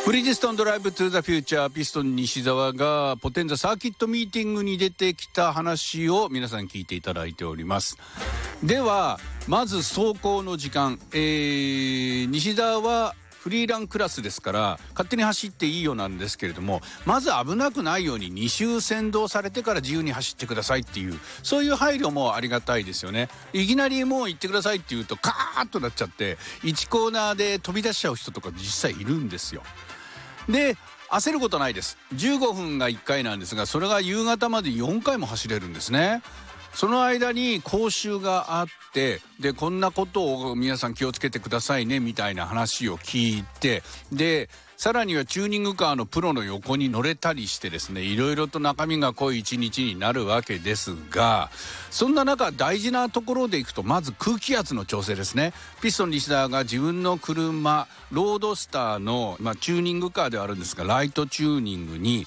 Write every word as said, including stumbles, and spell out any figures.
ブリヂストンドライブトゥザフューチャー、ピストン西澤がポテンザサーキットミーティングに出てきた話を皆さん聞いていただいております。ではまず走行の時間、えー、西澤はフリーランクラスですから勝手に走っていいようなんですけれども、まず危なくないようにに周先導されてから自由に走ってくださいっていう、そういう配慮もありがたいですよね。いきなりもう行ってくださいって言うとカーッとなっちゃっていちコーナーで飛び出しちゃう人とか実際いるんですよ。で焦ることないです。じゅうごふんがいっかいなんですが、それが夕方までよんかいも走れるんですね。その間に講習があって、でこんなことを皆さん気をつけてくださいねみたいな話を聞いて、でさらにはチューニングカーのプロの横に乗れたりしてですね、いろいろと中身が濃い一日になるわけですが、そんな中大事なところでいくと、まず空気圧の調整ですね。ピストン西澤が自分の車ロードスターの、まあ、チューニングカーではあるんですがライトチューニングに